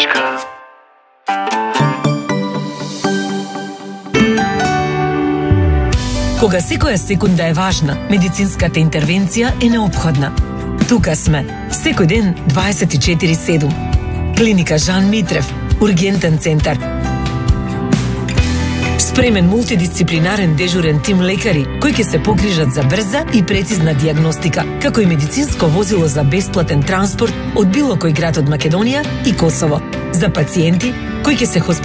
точка. Кога секоја секунда е важна, медицинската интервенција е неопходна. Тука сме, секој ден 24/7. Клиника Жан Митрев, ургентен центар. Спремен мултидисциплинарен дежурен тим лекари кои ќе се погрижат за брза и прецизна дијагностика, како и медицинско возило за бесплатен транспорт од било кој град од Македонија и Косово. За пациенти кои ќе се